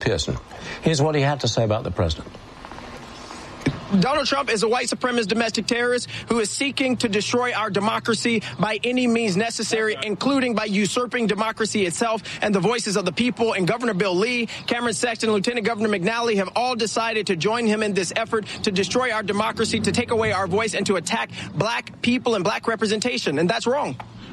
Pearson. Here's what he had to say about the president. Donald Trump is a white supremacist domestic terrorist who is seeking to destroy our democracy by any means necessary, including by usurping democracy itself and the voices of the people. And Governor Bill Lee, Cameron Sexton, and Lieutenant Governor McNally have all decided to join him in this effort to destroy our democracy, to take away our voice, and to attack black people and black representation. And that's wrong.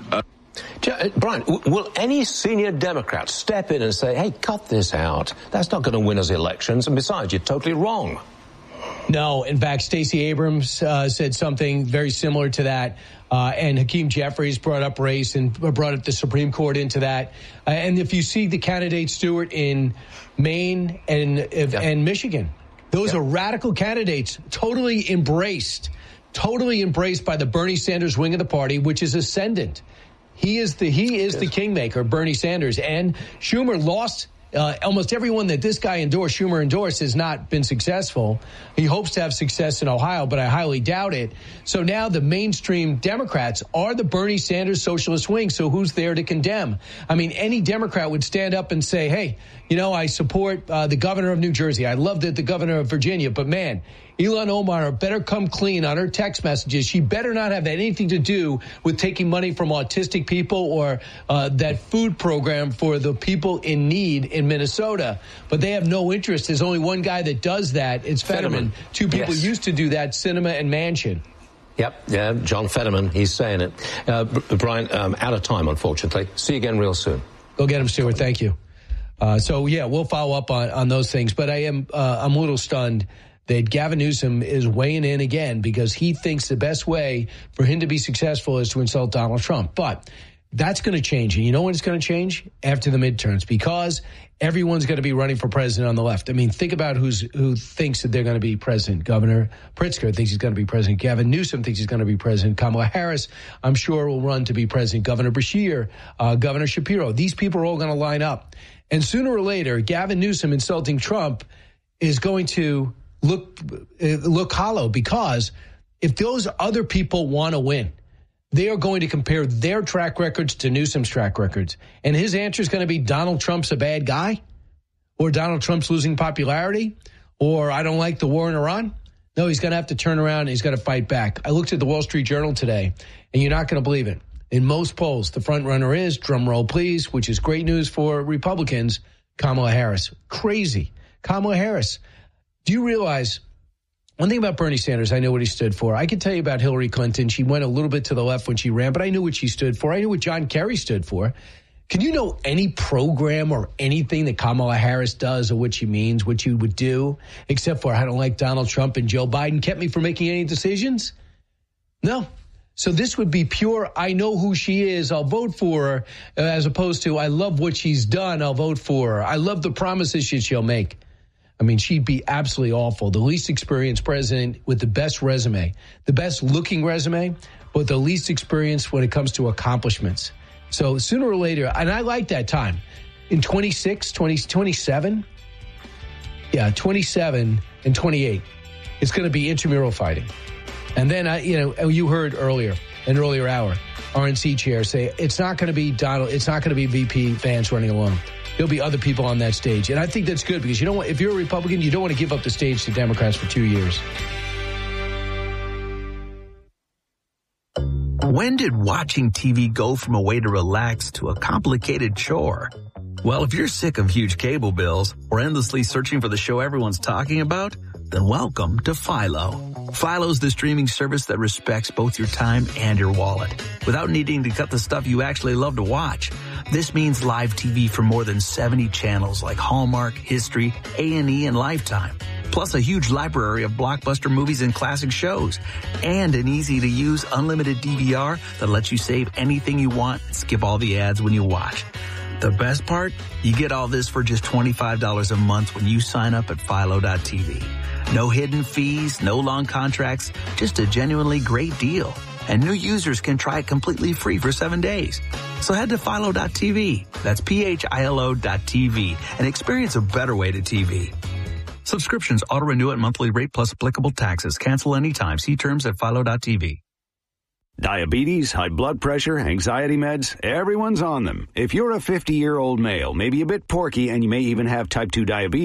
Brian, will any senior Democrat step in and say, hey, cut this out? That's not going to win us elections. And besides, you're totally wrong. No, in fact, Stacey Abrams said something very similar to that. And Hakeem Jeffries brought up race and brought up the Supreme Court into that. And if you see the candidate Stewart in Maine and Michigan, those are radical candidates, totally embraced by the Bernie Sanders wing of the party, which is ascendant. He is the kingmaker, Bernie Sanders. And Schumer lost. Almost everyone that this guy Schumer endorsed, has not been successful. He hopes to have success in Ohio, but I highly doubt it. So now the mainstream Democrats are the Bernie Sanders socialist wing. So who's there to condemn? I mean, any Democrat would stand up and say, hey, I support the governor of New Jersey. I love the governor of Virginia. But, man, Ilhan Omar better come clean on her text messages. She better not have anything to do with taking money from autistic people or that food program for the people in need in Minnesota. But they have no interest. There's only one guy that does that. It's Fetterman. Two people used to do that, Sinema and Manchin. Yep, yeah, John Fetterman, he's saying it. Brian, out of time, unfortunately. See you again real soon. Go get him, Stuart. Thank you. We'll follow up on those things. But I'm a little stunned that Gavin Newsom is weighing in again because he thinks the best way for him to be successful is to insult Donald Trump. But that's going to change. And you know when it's going to change? After the midterms, because everyone's going to be running for president on the left. I mean, think about who thinks that they're going to be president. Governor Pritzker thinks he's going to be president. Gavin Newsom thinks he's going to be president. Kamala Harris, I'm sure, will run to be president. Governor Beshear, Governor Shapiro. These people are all going to line up. And sooner or later, Gavin Newsom insulting Trump is going to look hollow, because if those other people want to win, they are going to compare their track records to Newsom's track records. And his answer is going to be Donald Trump's a bad guy, or Donald Trump's losing popularity, or I don't like the war in Iran. No, he's going to have to turn around and he's got to fight back. I looked at the Wall Street Journal today, and you're not going to believe it. In most polls, the front runner is, drum roll please, which is great news for Republicans, Kamala Harris. Crazy. Kamala Harris. Do you realize one thing about Bernie Sanders? I know what he stood for. I can tell you about Hillary Clinton. She went a little bit to the left when she ran, but I knew what she stood for. I knew what John Kerry stood for. Can you know any program or anything that Kamala Harris does or what she means, what you would do, except for I don't like Donald Trump and Joe Biden kept me from making any decisions? No. So this would be pure, I know who she is, I'll vote for her, as opposed to I love what she's done, I'll vote for her. I love the promises she'll make. I mean, she'd be absolutely awful. The least experienced president with the best resume, the best looking resume, but the least experienced when it comes to accomplishments. So sooner or later, and I like that time, in 27 and 28, it's going to be intramural fighting. And then, you heard an earlier hour, RNC chair say it's not going to be Donald, it's not going to be VP Vance running alone. There'll be other people on that stage. And I think that's good because if you're a Republican, you don't want to give up the stage to Democrats for 2 years. When did watching TV go from a way to relax to a complicated chore? Well, if you're sick of huge cable bills or endlessly searching for the show everyone's talking about, then welcome to Philo. Philo's the streaming service that respects both your time and your wallet without needing to cut the stuff you actually love to watch. This means live TV for more than 70 channels like Hallmark, History, A&E, and Lifetime. Plus a huge library of blockbuster movies and classic shows. And an easy-to-use unlimited DVR that lets you save anything you want and skip all the ads when you watch. The best part? You get all this for just $25 a month when you sign up at Philo.tv. No hidden fees, no long contracts, just a genuinely great deal. And new users can try it completely free for 7 days. So head to Philo.tv, that's PHILO.tv, and experience a better way to TV. Subscriptions auto-renew at monthly rate plus applicable taxes. Cancel anytime. See terms at Philo.tv. Diabetes, high blood pressure, anxiety meds, everyone's on them. If you're a 50-year-old male, maybe a bit porky, and you may even have type 2 diabetes,